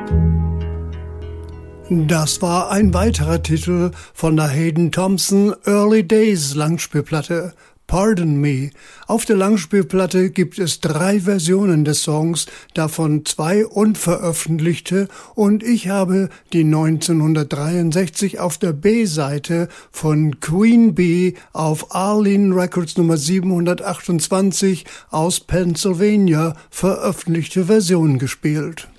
Das war ein weiterer Titel von der Hayden Thompson Early Days Langspielplatte, Pardon Me. Auf der Langspielplatte gibt es 3 Versionen des Songs, davon 2 unveröffentlichte, und ich habe die 1963 auf der B-Seite von Queen Bee auf Arlene Records Nummer 728 aus Pennsylvania veröffentlichte Version gespielt.